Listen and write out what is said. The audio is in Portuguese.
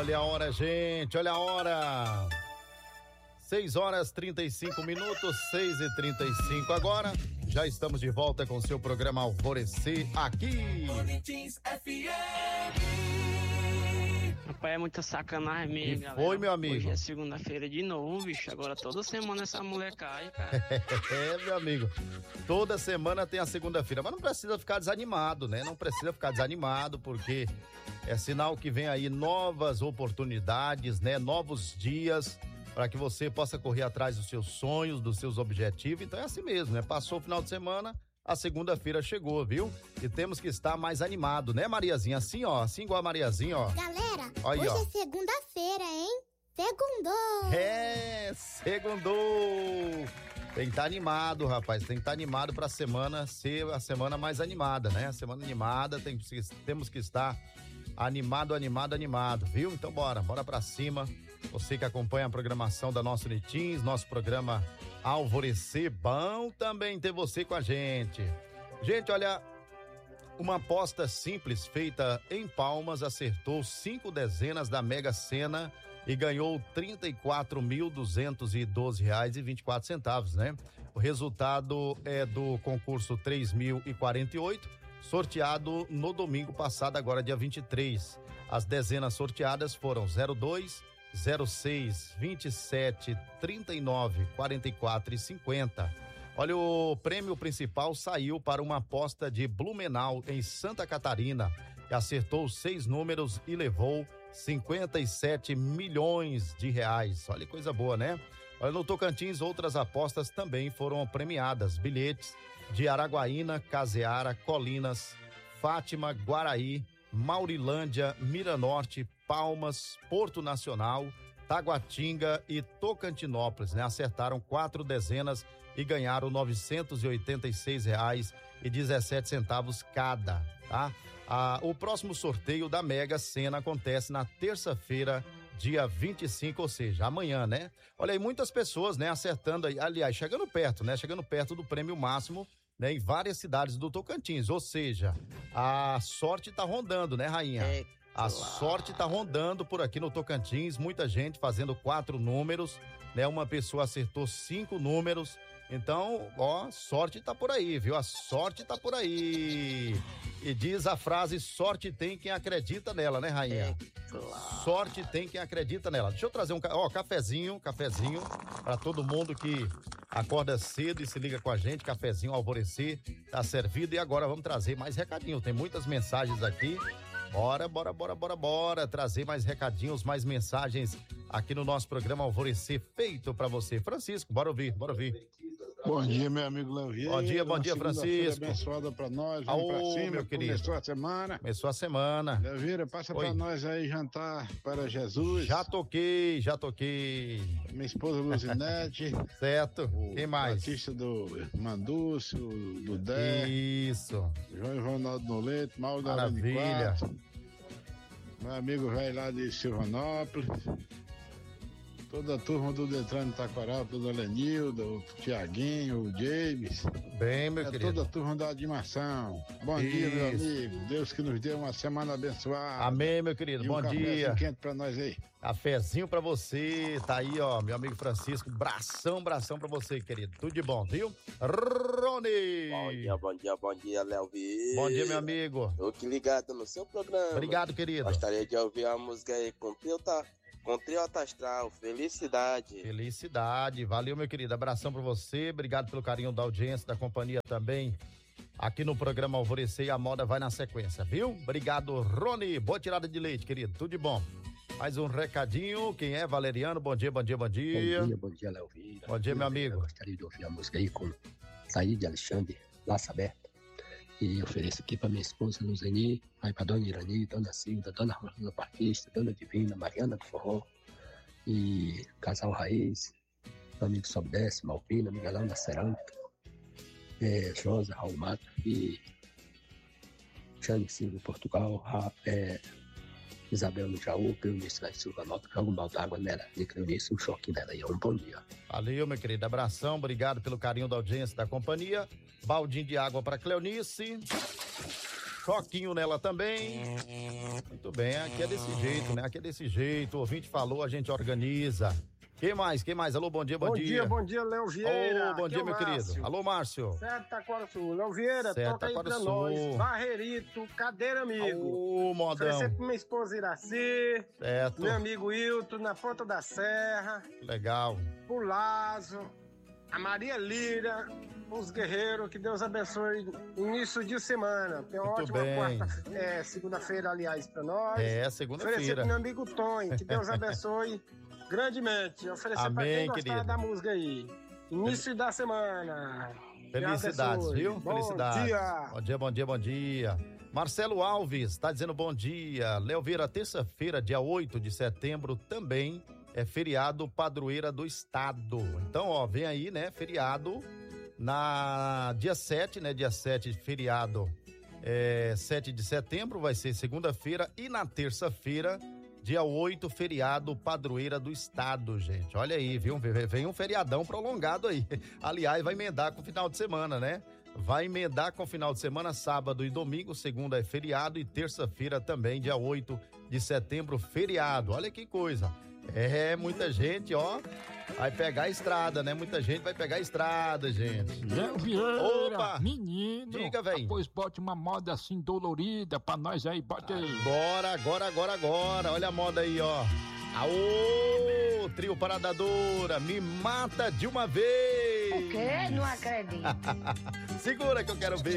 Olha a hora, gente, olha a hora. 6h35, 6h35 agora. Já estamos de volta com o seu programa Alvorecer aqui. Rapaz, é muita sacanagem mesmo, galera. Foi, meu amigo? Hoje é segunda-feira de novo, bicho. Agora toda semana essa mulher cai, cara. É, meu amigo. Toda semana tem a segunda-feira, mas não precisa ficar desanimado, né? Não precisa ficar desanimado, porque é sinal que vem aí novas oportunidades, né? Novos dias para que você possa correr atrás dos seus sonhos, dos seus objetivos. Então é assim mesmo, né? Passou o final de semana, a segunda-feira chegou, viu? E temos que estar mais animado, né, Mariazinha? Assim, ó, assim igual a Mariazinha, ó. Galera, aí, hoje ó. é segunda-feira, hein? Segundou! É, segundou! Tem que estar animado, rapaz, tem que estar animado pra semana ser a semana mais animada, né? A semana animada, temos que estar animado, viu? Então bora pra cima. Você que acompanha a programação da nossa Unitins, nosso programa Alvorecer, bom também ter você com a gente. Gente, olha, uma aposta simples feita em Palmas acertou 5 dezenas da Mega Sena e ganhou R$34.212,24, né? O resultado é do concurso 3.048, sorteado no domingo passado, agora dia 23. As dezenas sorteadas foram 02, 06, 27, 39, 44 e 50. Olha, o prêmio principal saiu para uma aposta de Blumenau, em Santa Catarina, que acertou 6 números e levou 57 milhões de reais. Olha que coisa boa, né? Olha, no Tocantins, outras apostas também foram premiadas. Bilhetes de Araguaína, Caseara, Colinas, Fátima, Guaraí, Maurilândia, Miranorte, Palmas, Porto Nacional, Taguatinga e Tocantinópolis, né? Acertaram 4 dezenas e ganharam R$986,17 cada, tá? O próximo sorteio da Mega Sena acontece na terça-feira, dia 25, ou seja, amanhã, né? Olha aí, muitas pessoas, né, acertando aí, aliás, chegando perto, né? Chegando perto do prêmio máximo, né, em várias cidades do Tocantins, ou seja, a sorte tá rondando, né, Rainha? A sorte tá rondando por aqui no Tocantins, muita gente fazendo 4 números, né? Uma pessoa acertou 5 números, então, ó, sorte tá por aí, viu? A sorte tá por aí. E diz a frase, sorte tem quem acredita nela, né, Rainha? Sorte tem quem acredita nela. Deixa eu trazer cafezinho para todo mundo que acorda cedo e se liga com a gente. Cafezinho Alvorecer tá servido e agora vamos trazer mais recadinho. Tem muitas mensagens aqui. Bora trazer mais recadinhos, mais mensagens aqui no nosso programa Alvorecer, feito pra você. Francisco, bora ouvir. Bom dia, meu amigo Léo Vieira. Bom dia, Francisco. Abençoada pra nós, vamos pra cima, meu querido. Começou a semana. Léo Vieira, passa pra nós aí jantar para Jesus. Já toquei. Minha esposa Luzinete. Certo, quem mais? Batista do Mandúcio, do Dé. Isso. João Ronaldo Noleto, Mauro da Maravilha. Meu amigo velho lá de Silvanópolis. Toda a turma do Detran de Taquaral, toda a Lenilda, o Tiaguinho, o James. Bem, meu querido. Toda a turma da animação. Bom dia, meu amigo. Deus que nos dê uma semana abençoada. Amém, meu querido. Bom dia. Quente pra nós aí. Cafezinho pra você. Tá aí, ó, meu amigo Francisco. Bração pra você, querido. Tudo de bom, viu? Rony. Bom dia, Léo Vieira. Bom dia, meu amigo. Tô aqui ligado no seu programa. Obrigado, querido. Gostaria de ouvir a música aí com Trio Astral, Felicidade. Valeu, meu querido, abração pra você, obrigado pelo carinho da audiência, da companhia também, aqui no programa Alvorecer, e a moda vai na sequência, viu? Obrigado, Rony, boa tirada de leite, querido, tudo de bom. Mais um recadinho, quem é? Valeriano, bom dia. Bom dia, Léo Vieira. Bom dia, meu amigo. Eu gostaria de ouvir a música aí com Saí de Alexandre, Laça Aberta. E ofereço aqui para minha esposa Luzeni, aí para dona Irani, dona Cilda, dona Rosa Batista, dona Divina, Mariana do Forró, e Casal Raiz, meu amigo Sob Décimo, Malvina, Miguelão da Cerâmica, Josa, Raul Mato e Jane Silva, Portugal, Isabel no Jaú, Cleonice da Silvanópolis, joga um balde d'água nela, de Cleonice, um choque nela aí, um bom dia. Valeu, meu querido, abração, obrigado pelo carinho da audiência, da companhia, baldinho de água para Cleonice. choquinho nela também. Muito bem, aqui é desse jeito, né? Aqui é desse jeito. O ouvinte falou, a gente organiza. Quem mais? Alô, bom dia. Bom dia, Léo Vieira. Bom dia, meu querido. Alô, Márcio. Certo, Taquaraçu. Léo Vieira, toca aí pra nós. Barreirito, Cadeira Amigo. Ô, modão. Oferecer pra minha esposa Iraci. Certo. Meu amigo Hilton, na Ponta da Serra. Legal. O Lazo, a Maria Lira, os guerreiros, que Deus abençoe início de semana. Tem uma Muito ótima bem. segunda-feira, aliás, pra nós. Segunda-feira. Oferecer pro meu amigo Tonho, que Deus abençoe grandemente. Oferecer pra quem gostar querido. da música aí. Início da semana. Felicidades, viu? Felicidades. Bom dia. Marcelo Alves tá dizendo bom dia. Léo Vieira, terça-feira, dia 8 de setembro, também é feriado padroeira do estado. Então, ó, vem aí, né? Feriado na dia 7, né? Dia 7, feriado 7 de setembro, vai ser segunda-feira. E na terça-feira, dia 8, feriado padroeira do estado, gente. Olha aí, viu? Vem um feriadão prolongado aí. Aliás, vai emendar com o final de semana, né? Vai emendar com o final de semana, sábado e domingo. Segunda é feriado e terça-feira também, dia 8 de setembro, feriado. Olha que coisa. Muita gente, ó, vai pegar a estrada, né? Muita gente vai pegar a estrada, gente. Léo Vieira, opa, menino. Diga, velho. Pois bote uma moda assim dolorida pra nós aí, bote aí. Agora. Olha a moda aí, ó. Aô, trio Paradadora, me mata de uma vez. O quê? Não acredito. Segura que eu quero ver.